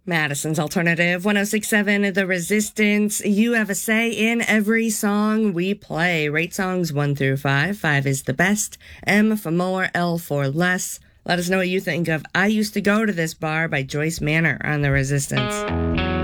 Madison's Alternative 1067, The Resistance. You have a say in every song we play. Rate songs 1 through 5. 5 is the best. M for more, L for less. Let us know what you think of I Used to Go to This Bar by Joyce Manor on The Resistance.